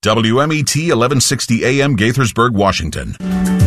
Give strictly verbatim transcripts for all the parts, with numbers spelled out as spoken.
W M E T eleven sixty A M Gaithersburg, Washington.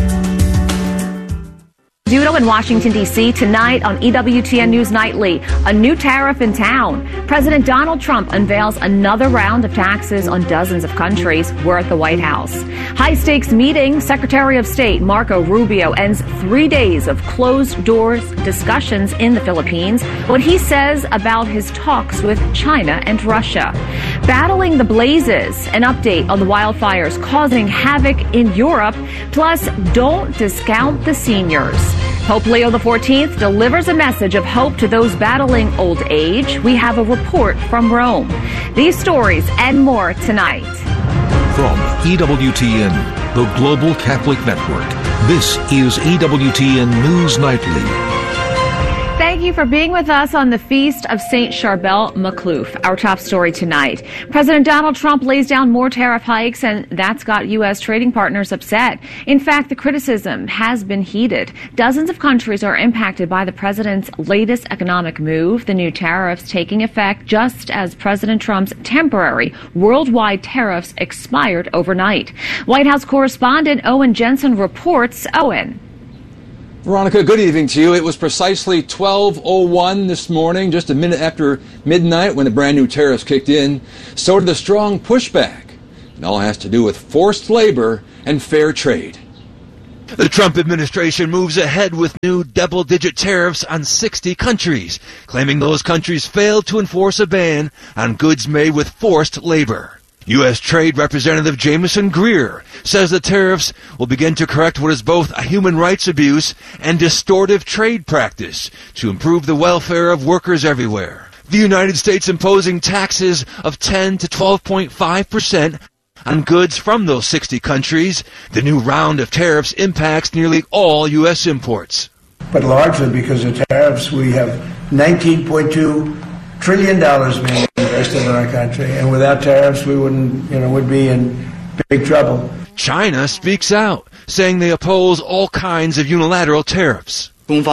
Dudo in Washington, D C tonight on E W T N News Nightly. A new tariff in town. President Donald Trump unveils another round of taxes on dozens of countries. We're at the White House. High-stakes meeting. Secretary of State Marco Rubio ends three days of closed-doors discussions in the Philippines. What he says about his talks with China and Russia. Battling the blazes. An update on the wildfires causing havoc in Europe. Plus, don't discount the seniors. Pope Leo the fourteenth delivers a message of hope to those battling old age. We have a report from Rome. These stories and more tonight. From E W T N, the Global Catholic Network, this is E W T N News Nightly. Thank you for being with us on the Feast of Saint Charbel Makhlouf. Our top story tonight. President Donald Trump lays down more tariff hikes, and that's got U S trading partners upset. In fact, the criticism has been heated. Dozens of countries are impacted by the president's latest economic move, the new tariffs taking effect just as President Trump's temporary worldwide tariffs expired overnight. White House correspondent Owen Jensen reports. Owen. Veronica, good evening to you. It was precisely twelve oh one this morning, just a minute after midnight, when the brand new tariffs kicked in. So did a strong pushback. It all has to do with forced labor and fair trade. The Trump administration moves ahead with new double-digit tariffs on sixty countries, claiming those countries failed to enforce a ban on goods made with forced labor. U S Trade Representative Jameson Greer says the tariffs will begin to correct what is both a human rights abuse and distortive trade practice to improve the welfare of workers everywhere. The United States imposing taxes of ten to twelve point five percent on goods from those sixty countries. The new round of tariffs impacts nearly all U S imports. But largely because of tariffs, we have nineteen point two trillion dollars being invested in our country, and without tariffs, we wouldn't, you know, would be in big trouble. China speaks out, saying they oppose all kinds of unilateral tariffs.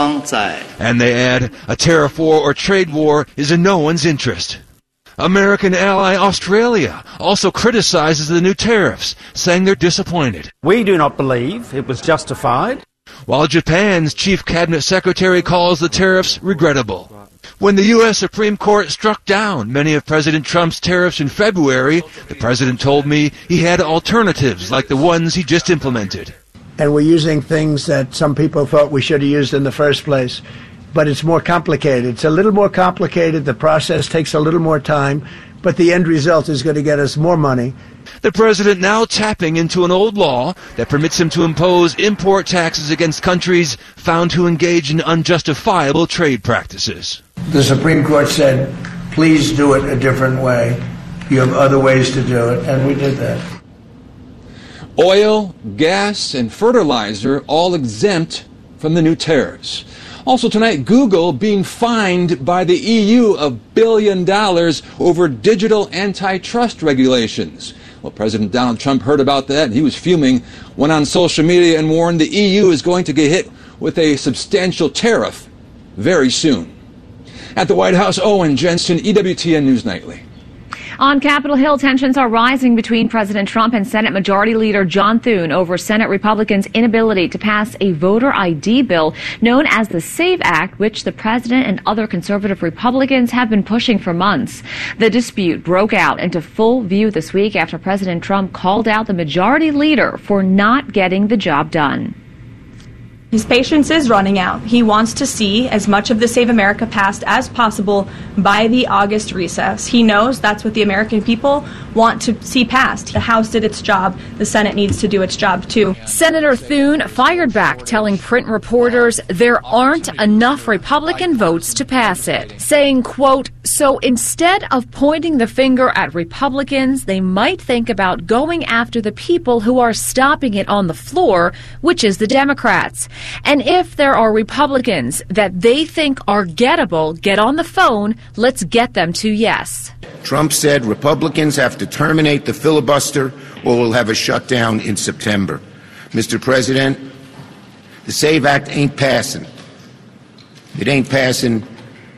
And they add, a tariff war or trade war is in no one's interest. American ally Australia also criticizes the new tariffs, saying they're disappointed. We do not believe it was justified. While Japan's chief cabinet secretary calls the tariffs regrettable. When the U S Supreme Court struck down many of President Trump's tariffs in February, the president told me he had alternatives like the ones he just implemented. And we're using things that some people thought we should have used in the first place. But it's more complicated. It's a little more complicated. The process takes a little more time. But the end result is going to get us more money. The president now tapping into an old law that permits him to impose import taxes against countries found to engage in unjustifiable trade practices. The Supreme Court said, please do it a different way. You have other ways to do it, and we did that. Oil, gas, and fertilizer all exempt from the new tariffs. Also tonight, Google being fined by the E U a billion dollars over digital antitrust regulations. Well, President Donald Trump heard about that, and he was fuming, went on social media and warned the E U is going to get hit with a substantial tariff very soon. At the White House, Owen Jensen, E W T N News Nightly. On Capitol Hill, tensions are rising between President Trump and Senate Majority Leader John Thune over Senate Republicans' inability to pass a voter I D bill known as the SAVE Act, which the president and other conservative Republicans have been pushing for months. The dispute broke out into full view this week after President Trump called out the Majority Leader for not getting the job done. His patience is running out. He wants to see as much of the Save America passed as possible by the August recess. He knows that's what the American people want to see passed. The House did its job. The Senate needs to do its job, too. Senator Thune fired back, telling print reporters there aren't enough Republican votes to pass it, saying, quote, so instead of pointing the finger at Republicans, they might think about going after the people who are stopping it on the floor, which is the Democrats. And if there are Republicans that they think are gettable, get on the phone. Let's get them to yes. Trump said Republicans have to terminate the filibuster or we'll have a shutdown in September. Mister President, the SAVE Act ain't passing. It ain't passing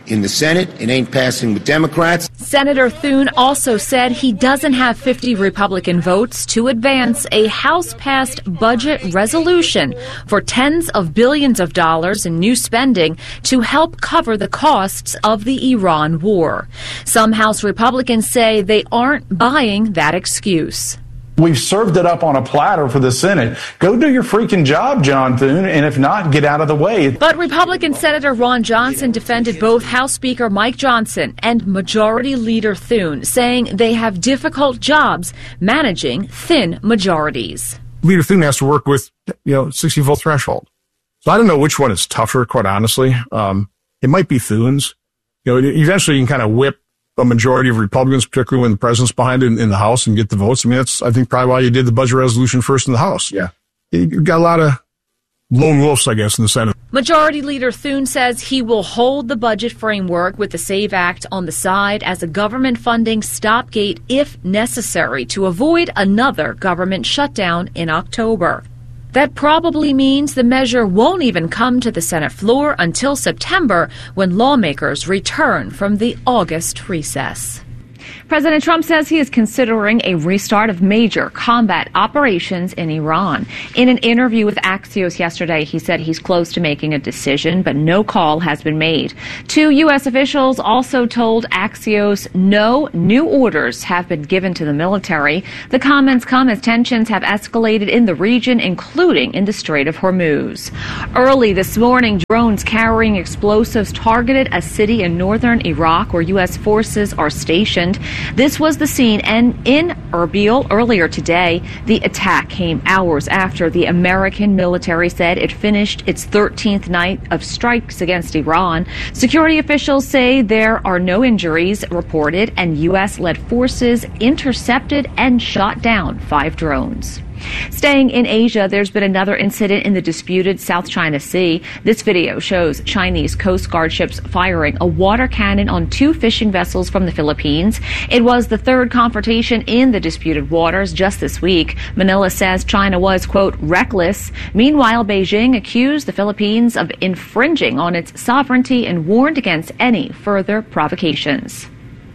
In the Senate, it ain't passing with Democrats. Senator Thune also said he doesn't have fifty Republican votes to advance a House-passed budget resolution for tens of billions of dollars in new spending to help cover the costs of the Iran war. Some House Republicans say they aren't buying that excuse. We've served it up on a platter for the Senate. Go do your freaking job, John Thune, and if not, get out of the way. But Republican Senator Ron Johnson defended both House Speaker Mike Johnson and Majority Leader Thune, saying they have difficult jobs managing thin majorities. Leader Thune has to work with, you know, sixty vote threshold. So I don't know which one is tougher, quite honestly. Um, it might be Thune's. You know, eventually you can kind of whip a majority of Republicans, particularly when the president's behind it in, in the House, and get the votes. I mean, that's, I think, probably why you did the budget resolution first in the House. Yeah. You got a lot of lone wolves, I guess, in the Senate. Majority Leader Thune says he will hold the budget framework with the SAVE Act on the side as a government funding stopgate if necessary to avoid another government shutdown in October. That probably means the measure won't even come to the Senate floor until September, when lawmakers return from the August recess. President Trump says he is considering a restart of major combat operations in Iran. In an interview with Axios yesterday, he said he's close to making a decision, but no call has been made. Two U S officials also told Axios no new orders have been given to the military. The comments come as tensions have escalated in the region, including in the Strait of Hormuz. Early this morning, drones carrying explosives targeted a city in northern Iraq where U S forces are stationed. This was the scene and in Erbil earlier today. The attack came hours after the American military said it finished its thirteenth night of strikes against Iran. Security officials say there are no injuries reported, and U S-led forces intercepted and shot down five drones. Staying in Asia, there's been another incident in the disputed South China Sea. This video shows Chinese Coast Guard ships firing a water cannon on two fishing vessels from the Philippines. It was the third confrontation in the disputed waters just this week. Manila says China was, quote, reckless. Meanwhile, Beijing accused the Philippines of infringing on its sovereignty and warned against any further provocations.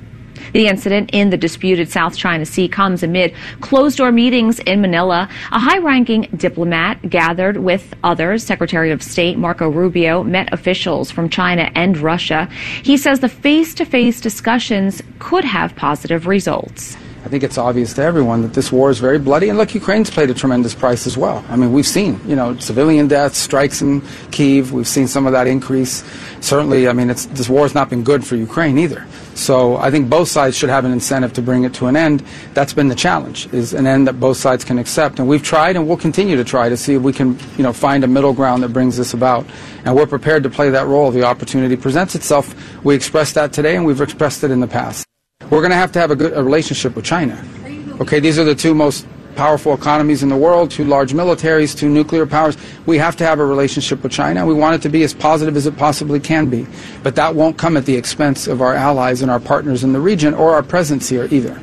The incident in the disputed South China Sea comes amid closed-door meetings in Manila. A high-ranking diplomat gathered with others. Secretary of State Marco Rubio met officials from China and Russia. He says the face-to-face discussions could have positive results. I think it's obvious to everyone that this war is very bloody, and look, Ukraine's paid a tremendous price as well. I mean, we've seen, you know, civilian deaths, strikes in Kyiv. We've seen some of that increase. Certainly, I mean, it's, this war has not been good for Ukraine either. So I think both sides should have an incentive to bring it to an end. That's been the challenge, is an end that both sides can accept. And we've tried, and we'll continue to try to see if we can, you know, find a middle ground that brings this about. And we're prepared to play that role if the opportunity presents itself. We expressed that today, and we've expressed it in the past. We're going to have to have a good a relationship with China. Okay, these are the two most powerful economies in the world, two large militaries, two nuclear powers. We have to have a relationship with China. We want it to be as positive as it possibly can be. But that won't come at the expense of our allies and our partners in the region or our presence here either.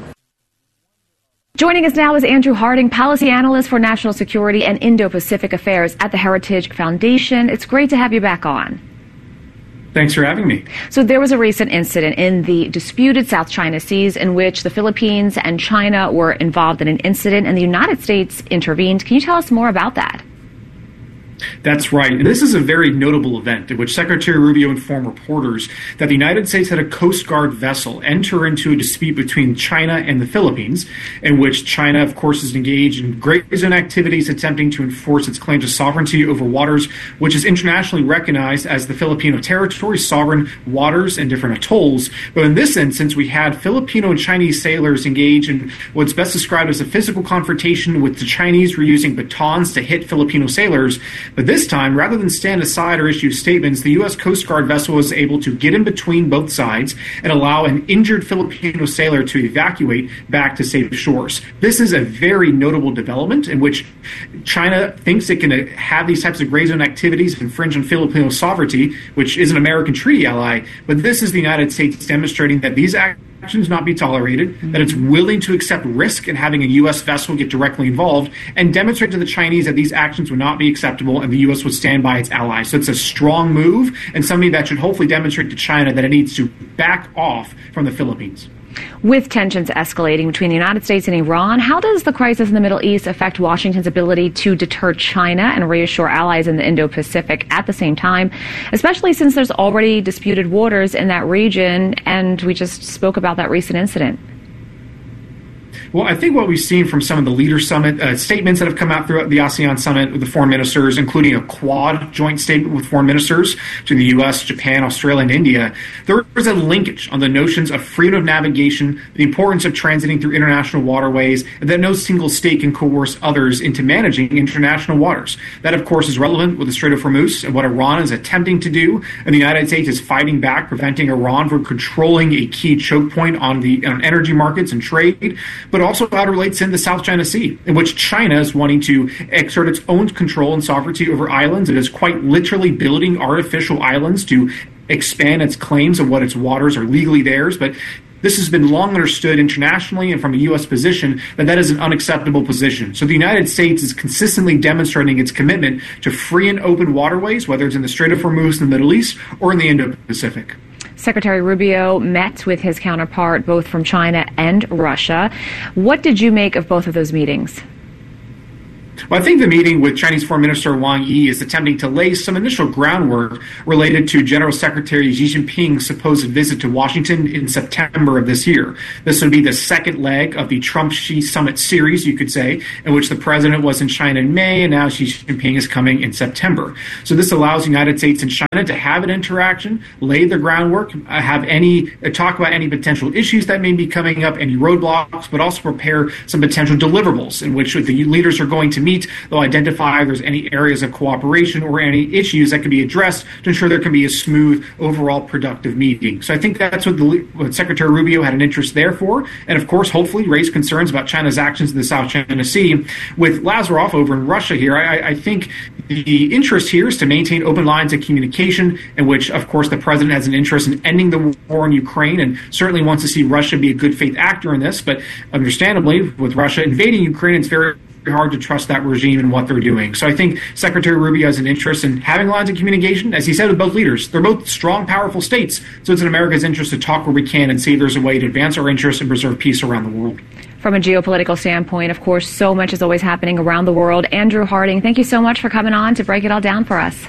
Joining us now is Andrew Harding, policy analyst for national security and Indo-Pacific affairs at the Heritage Foundation. It's great to have you back on. Thanks for having me. So there was a recent incident in the disputed South China Seas in which the Philippines and China were involved in an incident and the United States intervened. Can you tell us more about that? That's right. And this is a very notable event in which Secretary Rubio informed reporters that the United States had a Coast Guard vessel enter into a dispute between China and the Philippines, in which China, of course, is engaged in gray zone activities attempting to enforce its claim to sovereignty over waters, which is internationally recognized as the Filipino territory, sovereign waters, and different atolls. But in this instance, we had Filipino and Chinese sailors engage in what's best described as a physical confrontation, with the Chinese were using batons to hit Filipino sailors. But this time, rather than stand aside or issue statements, the U S Coast Guard vessel was able to get in between both sides and allow an injured Filipino sailor to evacuate back to safe shores. This is a very notable development in which China thinks it can have these types of gray zone activities infringe on Filipino sovereignty, which is an American treaty ally. But this is the United States demonstrating that these activities actions not be tolerated, mm-hmm. that it's willing to accept risk in having a U S vessel get directly involved, and demonstrate to the Chinese that these actions would not be acceptable and the U S would stand by its allies. So it's a strong move and something that should hopefully demonstrate to China that it needs to back off from the Philippines. With tensions escalating between the United States and Iran, how does the crisis in the Middle East affect Washington's ability to deter China and reassure allies in the Indo-Pacific at the same time, especially since there's already disputed waters in that region, and we just spoke about that recent incident? Well, I think what we've seen from some of the leader summit uh, statements that have come out throughout the ASEAN summit with the foreign ministers, including a Quad joint statement with foreign ministers between the U S, Japan, Australia, and India, there is a linkage on the notions of freedom of navigation, the importance of transiting through international waterways, and that no single state can coerce others into managing international waters. That, of course, is relevant with the Strait of Hormuz and what Iran is attempting to do, and the United States is fighting back, preventing Iran from controlling a key choke point on the on energy markets and trade. But But also how it relates in the South China Sea, in which China is wanting to exert its own control and sovereignty over islands. It is quite literally building artificial islands to expand its claims of what its waters are legally theirs. But this has been long understood internationally and from a U S position that that is an unacceptable position. So the United States is consistently demonstrating its commitment to free and open waterways, whether it's in the Strait of Hormuz in the Middle East or in the Indo-Pacific. Secretary Rubio met with his counterpart both from China and Russia. What did you make of both of those meetings? Well, I think the meeting with Chinese Foreign Minister Wang Yi is attempting to lay some initial groundwork related to General Secretary Xi Jinping's supposed visit to Washington in September of this year. This would be the second leg of the Trump-Xi summit series, you could say, in which the president was in China in May, and now Xi Jinping is coming in September. So this allows the United States and China to have an interaction, lay the groundwork, uh, have any uh, talk about any potential issues that may be coming up, any roadblocks, but also prepare some potential deliverables in which the leaders are going to meet. They'll identify if there's any areas of cooperation or any issues that can be addressed to ensure there can be a smooth, overall productive meeting. So I think that's what, the, what Secretary Rubio had an interest there for. And of course, hopefully raise concerns about China's actions in the South China Sea. With Lazaroff over in Russia here, I, I think the interest here is to maintain open lines of communication, in which, of course, the president has an interest in ending the war in Ukraine and certainly wants to see Russia be a good faith actor in this. But understandably, with Russia invading Ukraine, it's very hard to trust that regime and what they're doing. So I think Secretary Rubio has an interest in having lines of communication, as he said with both leaders. They're both strong, powerful states, so it's in America's interest to talk where we can and see if there's a way to advance our interests and preserve peace around the world. From a geopolitical standpoint, of course, so much is always happening around the world. Andrew Harding, thank you so much for coming on to break it all down for us.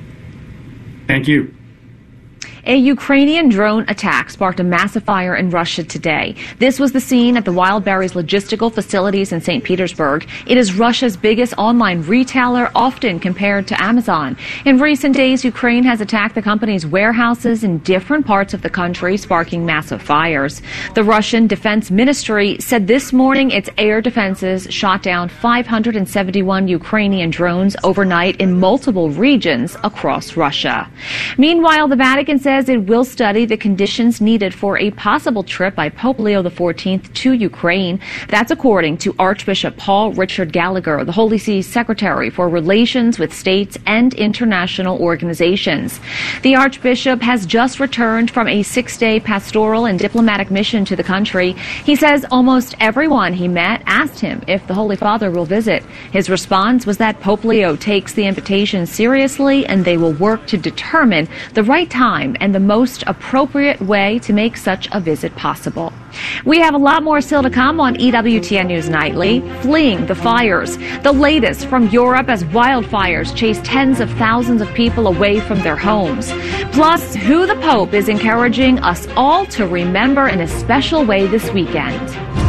Thank you. A Ukrainian drone attack sparked a massive fire in Russia today. This was the scene at the Wildberries logistical facilities in Saint Petersburg. It is Russia's biggest online retailer, often compared to Amazon. In recent days, Ukraine has attacked the company's warehouses in different parts of the country, sparking massive fires. The Russian Defense Ministry said this morning its air defenses shot down five hundred seventy-one Ukrainian drones overnight in multiple regions across Russia. Meanwhile, the Vatican said says it will study the conditions needed for a possible trip by Pope Leo the fourteenth to Ukraine. That's according to Archbishop Paul Richard Gallagher, the Holy See's Secretary for Relations with States and International Organizations. The Archbishop has just returned from a six-day pastoral and diplomatic mission to the country. He says almost everyone he met asked him if the Holy Father will visit. His response was that Pope Leo takes the invitation seriously and they will work to determine the right time and the most appropriate way to make such a visit possible. We have a lot more still to come on E W T N News Nightly. Fleeing the fires. The latest from Europe as wildfires chase tens of thousands of people away from their homes. Plus, who the Pope is encouraging us all to remember in a special way this weekend.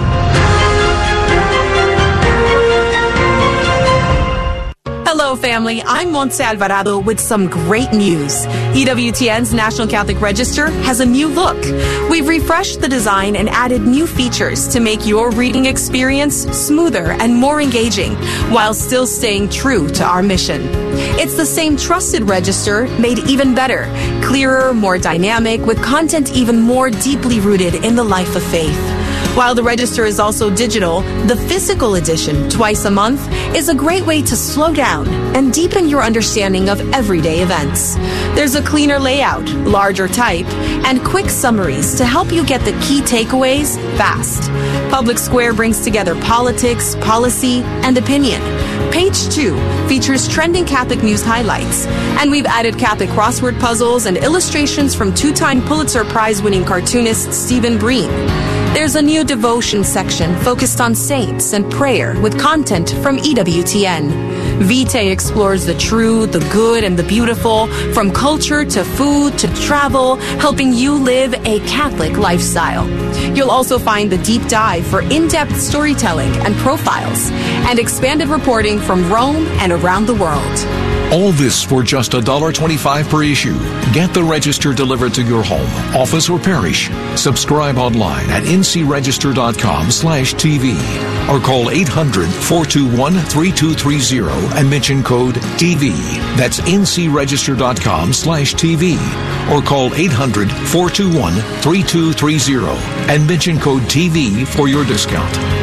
Hello, family. I'm Montse Alvarado with some great news. E W T N's National Catholic Register has a new look. We've refreshed the design and added new features to make your reading experience smoother and more engaging, while still staying true to our mission. It's the same trusted register, made even better, clearer, more dynamic, with content even more deeply rooted in the life of faith. While the Register is also digital, the physical edition, twice a month, is a great way to slow down and deepen your understanding of everyday events. There's a cleaner layout, larger type, and quick summaries to help you get the key takeaways fast. Public Square brings together politics, policy, and opinion. Page two features trending Catholic news highlights, and we've added Catholic crossword puzzles and illustrations from two-time Pulitzer Prize-winning cartoonist Stephen Breen. There's a new devotion section focused on saints and prayer with content from E W T N. Vitae explores the true, the good, and the beautiful, from culture to food to travel, helping you live a Catholic lifestyle. You'll also find the deep dive for in-depth storytelling and profiles, and expanded reporting from Rome and around the world. All this for just one dollar twenty-five per issue. Get the Register delivered to your home, office, or parish. Subscribe online at ncregister.com slash TV or call eight hundred, four two one, three two three zero and mention code T V. That's ncregister.com slash TV or call eight hundred, four two one, three two three zero and mention code T V for your discount.